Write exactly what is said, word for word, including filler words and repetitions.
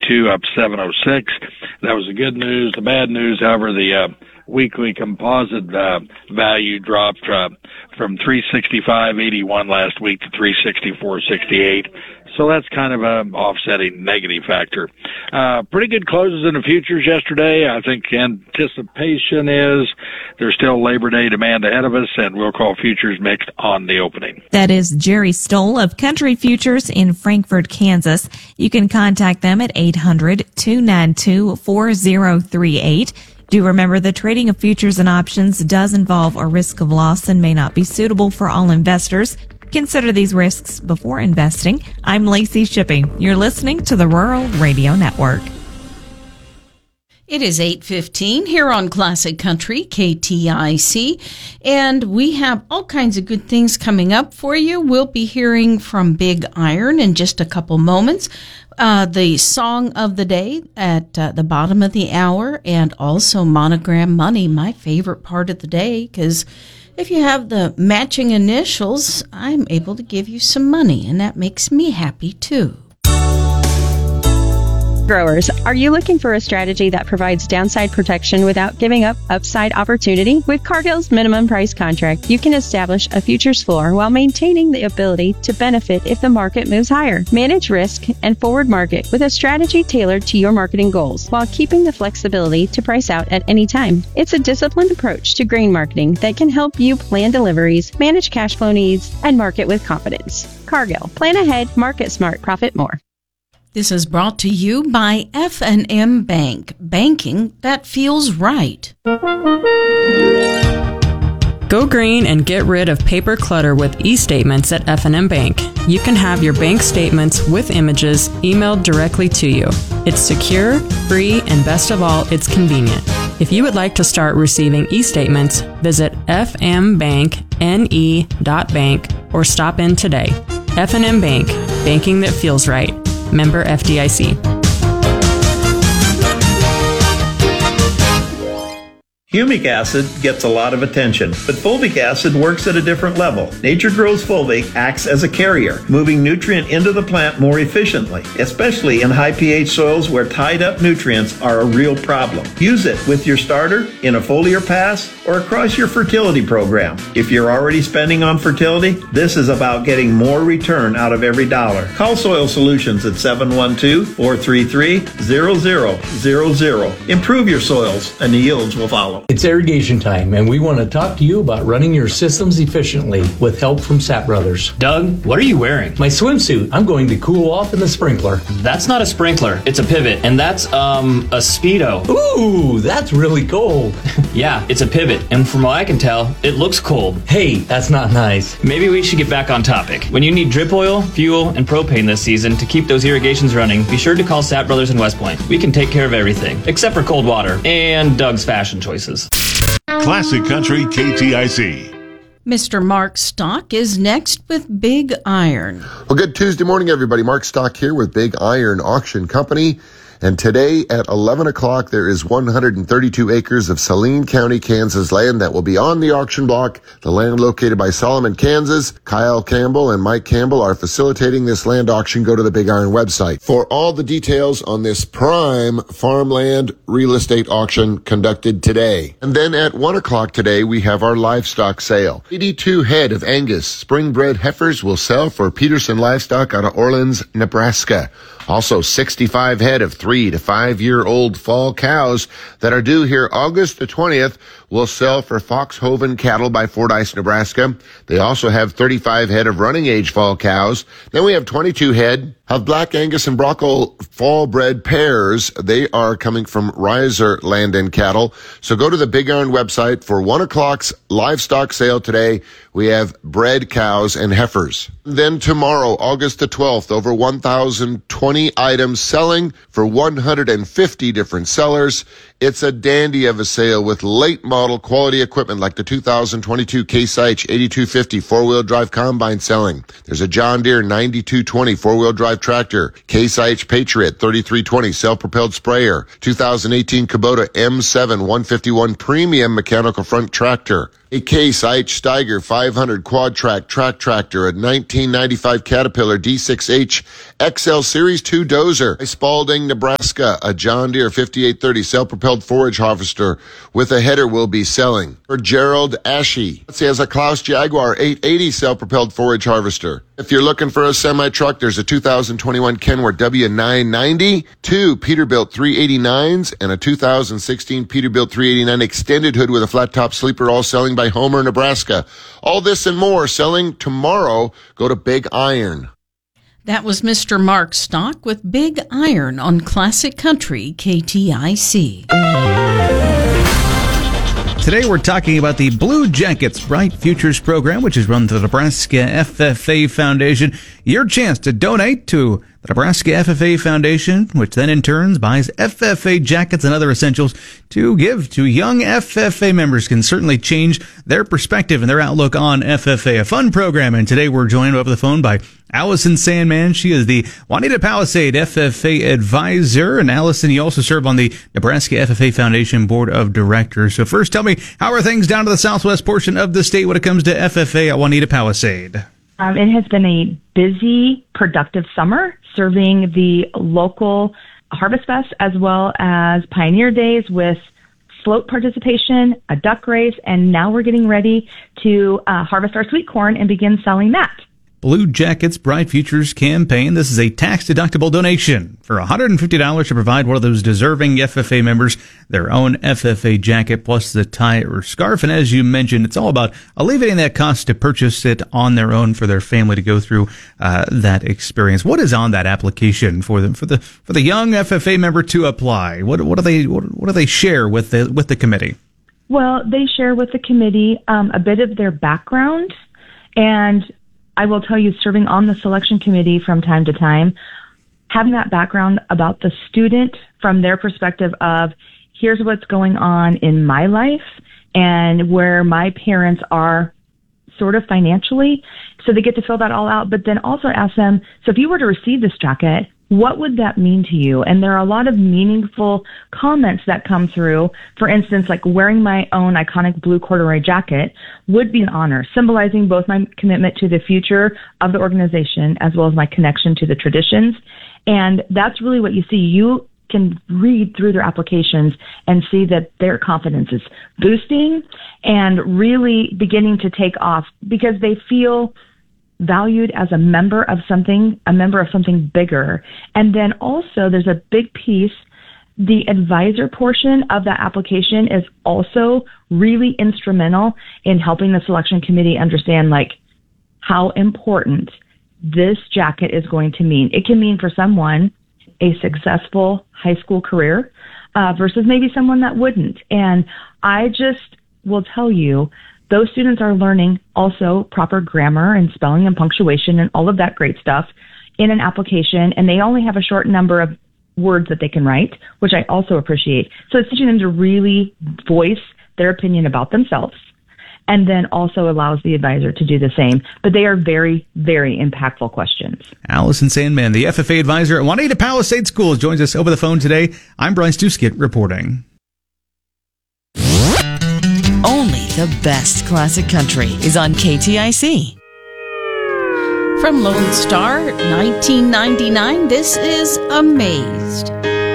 eighty-two, up seven oh six. That was the good news. The bad news, however, the uh, weekly composite uh, value dropped uh, from three sixty-five eighty-one last week to three sixty-four sixty-eight. So that's kind of an offsetting negative factor. Uh, pretty good closes in the futures yesterday. I think anticipation is there's still Labor Day demand ahead of us, and we'll call futures mixed on the opening. That is Jerry Stoll of Country Futures in Frankfort, Kansas. You can contact them at eight hundred, two nine two, four oh three eight. Do remember the trading of futures and options does involve a risk of loss and may not be suitable for all investors. Consider these risks before investing. I'm Lacey Shipping. You're listening to the Rural Radio Network. It is eight fifteen here on Classic Country, K T I C, and we have all kinds of good things coming up for you. We'll be hearing from Big Iron in just a couple moments. Uh, the song of the day at uh, the bottom of the hour, and also Monogram Money, my favorite part of the day, because if you have the matching initials, I'm able to give you some money, and that makes me happy too. Growers, are you looking for a strategy that provides downside protection without giving up upside opportunity? With Cargill's minimum price contract, you can establish a futures floor while maintaining the ability to benefit if the market moves higher. Manage risk and forward market with a strategy tailored to your marketing goals while keeping the flexibility to price out at any time. It's a disciplined approach to grain marketing that can help you plan deliveries, manage cash flow needs, and market with confidence. Cargill. Plan ahead, market smart, profit more. This is brought to you by F and M Bank, banking that feels right. Go green and get rid of paper clutter with e-statements at F and M Bank. You can have your bank statements with images emailed directly to you. It's secure, free, and best of all, it's convenient. If you would like to start receiving e-statements, visit f m bank n e dot bank or stop in today. F and M Bank, banking that feels right. Member F D I C. Humic acid gets a lot of attention, but fulvic acid works at a different level. Nature Grows Fulvic acts as a carrier, moving nutrient into the plant more efficiently, especially in high pH soils where tied up nutrients are a real problem. Use it with your starter, in a foliar pass, or across your fertility program. If you're already spending on fertility, this is about getting more return out of every dollar. Call Soil Solutions at seven one two, four three three, zero zero zero zero. Improve your soils and the yields will follow. It's irrigation time, and we want to talk to you about running your systems efficiently with help from Sapp Brothers. Doug, what are you wearing? My swimsuit. I'm going to cool off in the sprinkler. That's not a sprinkler. It's a pivot, and that's, um, a Speedo. Ooh, that's really cold. Yeah, it's a pivot, and from what I can tell, it looks cold. Hey, that's not nice. Maybe we should get back on topic. When you need drip oil, fuel, and propane this season to keep those irrigations running, be sure to call Sapp Brothers in West Point. We can take care of everything, except for cold water and Doug's fashion choices. Classic Country K T I C. Mister Mark Stock is next with Big Iron. Well, good Tuesday morning, everybody. Mark Stock here with Big Iron Auction Company. And today at eleven o'clock, there is one hundred thirty-two acres of Saline County, Kansas land that will be on the auction block. The land located by Solomon, Kansas. Kyle Campbell and Mike Campbell are facilitating this land auction. Go to the Big Iron website for all the details on this prime farmland real estate auction conducted today. And then at one o'clock today, we have our livestock sale. eighty-two head of Angus spring-bred heifers will sell for Peterson Livestock out of Orleans, Nebraska. Also, sixty-five head of three to five-year-old fall cows that are due here August the twentieth will sell for Foxhoven Cattle by Fordyce, Nebraska. They also have thirty-five head of running-age fall cows. Then we have twenty-two head of Black Angus and Brockle fall-bred pairs. They are coming from Riser Land and Cattle. So go to the Big Iron website for one o'clock's livestock sale today. We have bred cows and heifers. Then tomorrow, August the twelfth, over one thousand twenty items selling for one hundred fifty different sellers. It's a dandy of a sale with late model quality equipment like the two thousand twenty-two Case I H eighty-two fifty four-wheel drive combine selling. There's a John Deere ninety-two twenty four-wheel drive tractor, Case I H Patriot thirty-three twenty self-propelled sprayer, two thousand eighteen Kubota M seven one fifty-one premium mechanical front tractor, A Case I H Steiger five hundred quad track track tractor, a nineteen ninety-five Caterpillar D six H X L Series two dozer. Spalding, Nebraska, a John Deere fifty-eight thirty self-propelled forage harvester with a header will be selling. For Gerald Ashe, he has a Klaus Jaguar eight eighty self-propelled forage harvester. If you're looking for a semi-truck, there's a two thousand twenty-one Kenworth W nine ninety, two Peterbilt three eighty-nines, and a two thousand sixteen Peterbilt three eighty-nine extended hood with a flat-top sleeper, all selling by Homer, Nebraska. All this and more selling tomorrow. Go to Big Iron. That was Mister Mark Stock with Big Iron on Classic Country K T I C. Today we're talking about the Blue Jackets Bright Futures program, which is run through the Nebraska F F A Foundation. Your chance to donate to the Nebraska F F A Foundation, which then in turn buys F F A jackets and other essentials to give to young F F A members, can certainly change their perspective and their outlook on F F A. A fun program. And today we're joined over the phone by Allison Sandman. She is the Juanita Palisade F F A advisor. And Allison, you also serve on the Nebraska F F A Foundation Board of Directors. So first, tell me, how are things down to the southwest portion of the state when it comes to F F A at Juanita Palisade? Um, it has been a busy, productive summer serving the local Harvest Fest as well as Pioneer Days with float participation, a duck race, and now we're getting ready to uh, harvest our sweet corn and begin selling that. Blue Jackets Bright Futures campaign. This is a tax-deductible donation for one hundred fifty dollars to provide one of those deserving F F A members their own F F A jacket plus the tie or scarf. And as you mentioned, it's all about alleviating that cost to purchase it on their own for their family to go through uh, that experience. What is on that application for them for the for the young F F A member to apply? What what do they what, what do they share with the with the committee? Well, they share with the committee um, a bit of their background, and I will tell you, serving on the selection committee from time to time, having that background about the student from their perspective of, here's what's going on in my life and where my parents are sort of financially. So they get to fill that all out, but then also ask them, so if you were to receive this jacket, what would that mean to you? And there are a lot of meaningful comments that come through. For instance, like wearing my own iconic blue corduroy jacket would be an honor, symbolizing both my commitment to the future of the organization as well as my connection to the traditions. And that's really what you see. You can read through their applications and see that their confidence is boosting and really beginning to take off because they feel valued as a member of something, a member of something bigger. And then also there's a big piece, the advisor portion of that application is also really instrumental in helping the selection committee understand like how important this jacket is going to mean. It can mean for someone a successful high school career uh, versus maybe someone that wouldn't. And I just will tell you, those students are learning also proper grammar and spelling and punctuation and all of that great stuff in an application, and they only have a short number of words that they can write, which I also appreciate. So it's teaching them to really voice their opinion about themselves, and then also allows the advisor to do the same. But they are very, very impactful questions. Allison Sandman, the F F A advisor at Juanita Palisade Schools, joins us over the phone today. I'm Bryce Duskett reporting. Only the best classic country is on K T I C. From Lone Star, nineteen ninety-nine, this is Amazed.